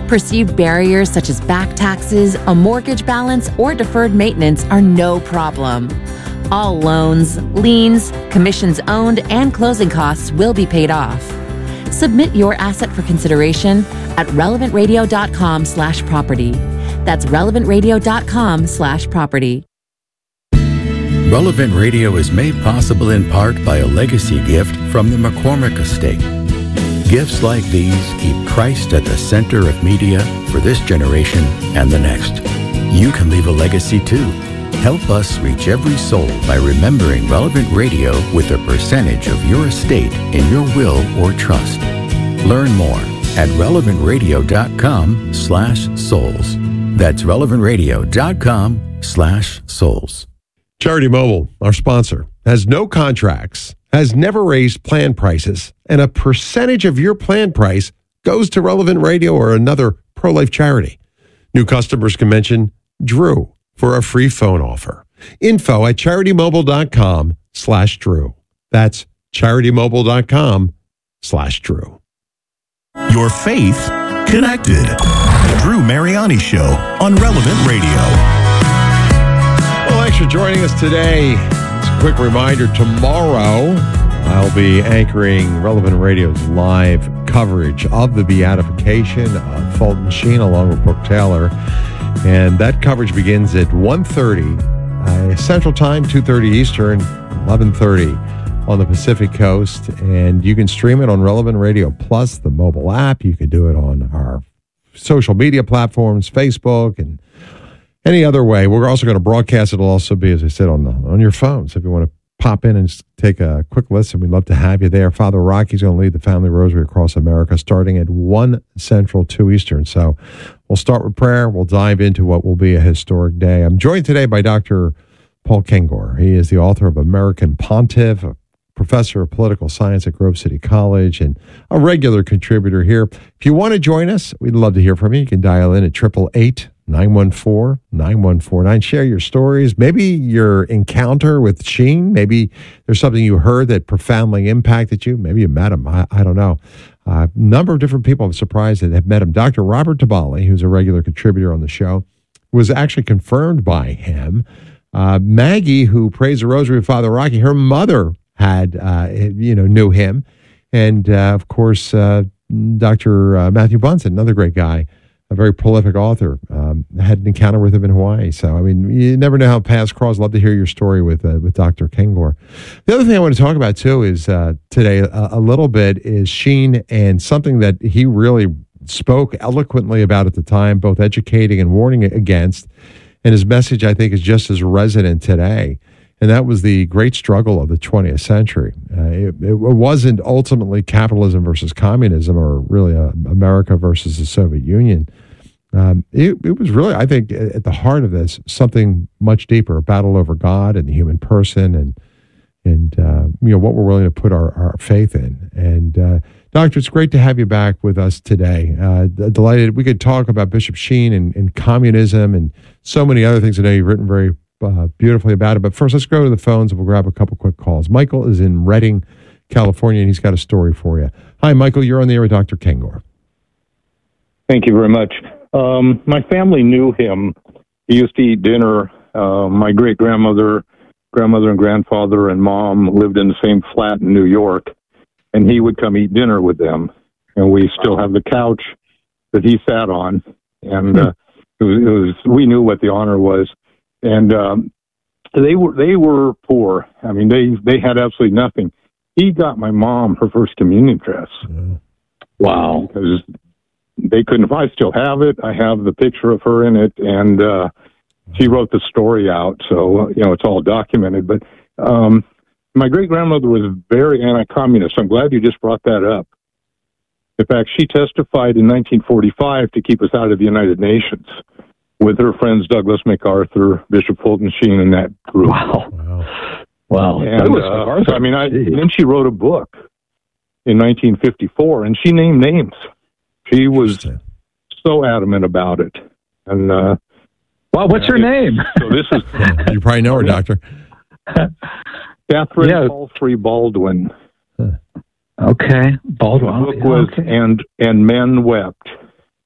Perceived barriers such as back taxes, a mortgage balance, or deferred maintenance are no problem. All loans, liens, commissions owned, and closing costs will be paid off. Submit your asset for consideration at relevantradio.com/property. That's relevantradio.com/property. Relevant Radio is made possible in part by a legacy gift from the McCormick Estate. Gifts like these keep Christ at the center of media for this generation and the next. You can leave a legacy too. Help us reach every soul by remembering Relevant Radio with a percentage of your estate in your will or trust. Learn more at relevantradio.com/souls. That's relevantradio.com/souls. Charity Mobile, our sponsor, has no contracts, has never raised plan prices, and a percentage of your plan price goes to Relevant Radio or another pro-life charity. New customers can mention Drew for a free phone offer. Info at CharityMobile.com/Drew. That's CharityMobile.com/Drew. Your faith connected. The Drew Mariani Show on Relevant Radio. Well, thanks for joining us today. Just a quick reminder, tomorrow I'll be anchoring Relevant Radio's live coverage of the beatification of Fulton Sheen along with Brooke Taylor. And that coverage begins at 1:30 Central Time, 2:30 Eastern, 11:30 on the Pacific Coast. And you can stream it on Relevant Radio Plus, the mobile app. You can do it on our social media platforms, Facebook, and any other way. We're also going to broadcast. It'll also be, as I said, on your phone. So if you want to pop in and just take a quick listen, we'd love to have you there. Father Rocky's going to lead the Family Rosary across America starting at 1 Central, 2 Eastern. So we'll start with prayer. We'll dive into what will be a historic day. I'm joined today by Dr. Paul Kengor. He is the author of American Pontiff, a professor of political science at Grove City College, and a regular contributor here. If you want to join us, we'd love to hear from you. You can dial in at 888-914-9149. Share your stories. Maybe your encounter with Sheen. Maybe there's something you heard that profoundly impacted you. Maybe you met him. I don't know. A number of different people I'm surprised that have met him. Dr. Robert Tabali, who's a regular contributor on the show, was actually confirmed by him. Maggie, who prays the rosary with Father Rocky, her mother knew him. And, of course, Dr. Matthew Bunson, another great guy, a very prolific author, had an encounter with him in Hawaii. So, I mean, you never know how paths cross. Love to hear your story with Dr. Kengor. The other thing I want to talk about, too, is today a little bit is Sheen and something that he really spoke eloquently about at the time, both educating and warning against. And his message, I think, is just as resonant today. And that was the great struggle of the 20th century. It wasn't ultimately capitalism versus communism or really America versus the Soviet Union. It was really, I think, at the heart of this, something much deeper, a battle over God and the human person and what we're willing to put our faith in. And Doctor, it's great to have you back with us today. Delighted we could talk about Bishop Sheen and communism and so many other things. I know you've written very beautifully about it. But first, let's go to the phones and we'll grab a couple quick calls. Michael is in Redding, California, and he's got a story for you. Hi, Michael. You're on the air with Dr. Kengor. Thank you very much. My family knew him. He used to eat dinner. My great-grandmother, grandmother and grandfather and mom lived in the same flat in New York, and he would come eat dinner with them. And we still have the couch that he sat on, and it was we knew what the honor was. And they were poor. I mean, they had absolutely nothing. He got my mom her first communion dress. Wow! Because they couldn't. I still have it. I have the picture of her in it, and she wrote the story out, so it's all documented. But my great grandmother was very anti-communist. I'm glad you just brought that up. In fact, she testified in 1945 to keep us out of the United Nations with her friends Douglas MacArthur, Bishop Fulton Sheen, and that group. Wow. And then she wrote a book in 1954, and she named names. She was so adamant about it. And wow, what's her name? So this is you probably know her, Doctor. Catherine Palfrey Baldwin. Okay, Baldwin. The book was And Men Wept.